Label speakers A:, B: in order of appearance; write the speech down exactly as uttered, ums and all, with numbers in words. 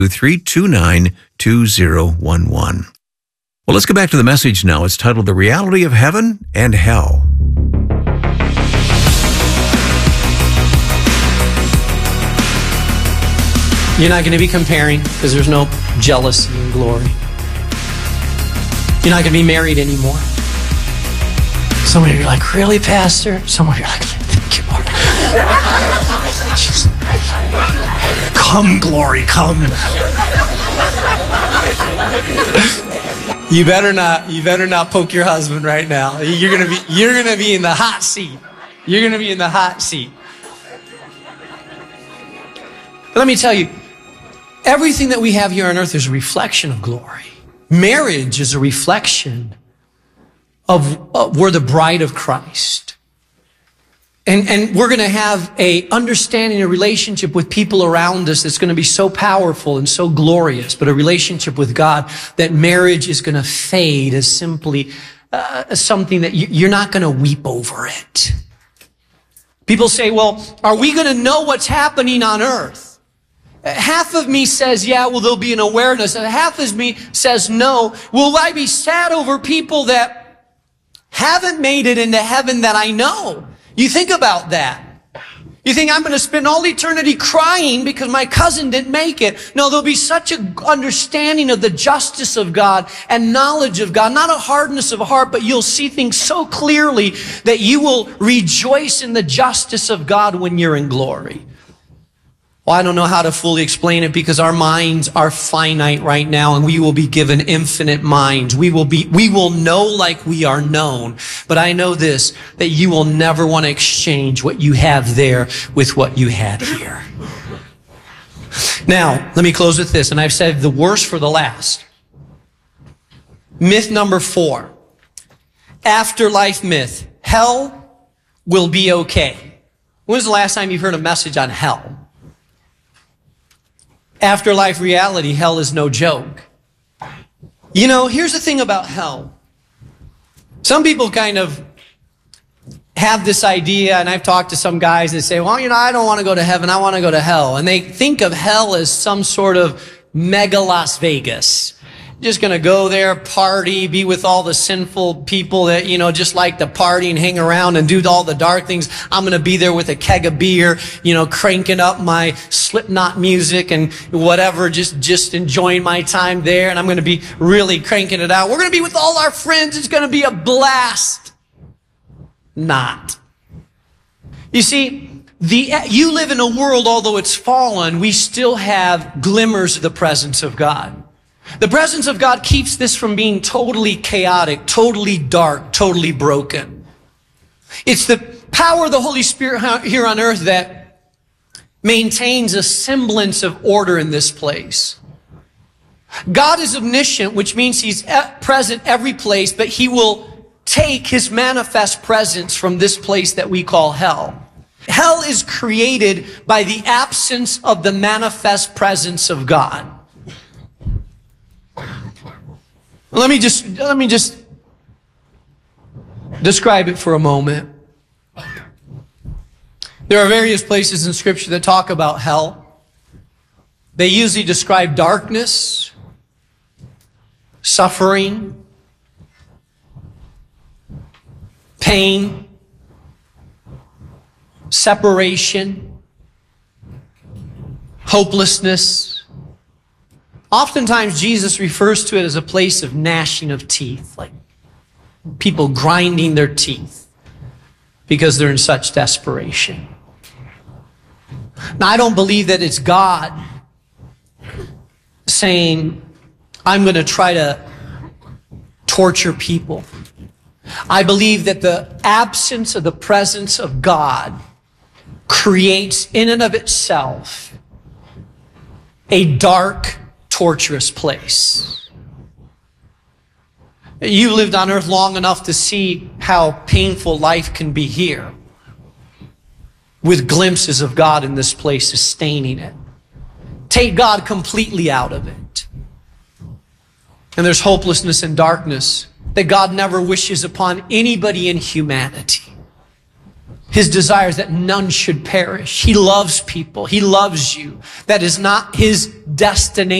A: three two nine, two zero one one. Well, let's go back to the message now. It's titled The Reality of Heaven and Hell.
B: You're not going to be comparing because there's no jealousy and glory. You're not going to be married anymore. Some of you are like, really, Pastor? Some of you are like, thank you, Lord. Come, glory, come. You better not, you better not poke your husband right now. You're going to be, you're going to be in the hot seat. You're going to be in the hot seat. Let me tell you, everything that we have here on earth is a reflection of glory. Marriage is a reflection of, uh, we're the bride of Christ. And, and we're going to have a understanding, a relationship with people around us that's going to be so powerful and so glorious, but a relationship with God that marriage is going to fade as simply uh, something that you, you're not going to weep over it. People say, well, are we going to know what's happening on earth? Half of me says, yeah, well, there'll be an awareness. And half of me says, no. Will I be sad over people that haven't made it into heaven that I know? You think about that. You think I'm going to spend all eternity crying because my cousin didn't make it. No, there'll be such an understanding of the justice of God and knowledge of God. Not a hardness of heart, but you'll see things so clearly that you will rejoice in the justice of God when you're in glory. Well, I don't know how to fully explain it because our minds are finite right now and we will be given infinite minds. We will be, we will know like we are known. But I know this, that you will never want to exchange what you have there with what you had here. Now, let me close with this, and I've said the worst for the last. Myth number four. Afterlife myth. Hell will be okay. When's the last time you've heard a message on hell? Afterlife reality, hell is no joke. You know, here's the thing about hell. Some people kind of have this idea, and I've talked to some guys that say, well, you know, I don't want to go to heaven, I want to go to hell. And they think of hell as some sort of mega Las Vegas. Just going to go there, party, be with all the sinful people that, you know, just like to party and hang around and do all the dark things. I'm going to be there with a keg of beer, you know, cranking up my Slipknot music and whatever, just, just enjoying my time there. And I'm going to be really cranking it out. We're going to be with all our friends. It's going to be a blast. Not. You see, the, you live in a world, although it's fallen, we still have glimmers of the presence of God. The presence of God keeps this from being totally chaotic, totally dark, totally broken. It's the power of the Holy Spirit here on earth that maintains a semblance of order in this place. God is omniscient, which means He's present every place, but He will take His manifest presence from this place that we call hell. Hell is created by the absence of the manifest presence of God. Let me just, let me just describe it for a moment. There are various places in Scripture that talk about hell. They usually describe darkness, suffering, pain, separation, hopelessness. Oftentimes, Jesus refers to it as a place of gnashing of teeth, like people grinding their teeth because they're in such desperation. Now, I don't believe that it's God saying, I'm going to try to torture people. I believe that the absence of the presence of God creates in and of itself a dark, torturous place. You lived on earth long enough to see how painful life can be here, with glimpses of God in this place sustaining it. Take God completely out of it, and there's hopelessness and darkness that God never wishes upon anybody in humanity. His desire is that none should perish. He loves people. He loves you. That is not his destination.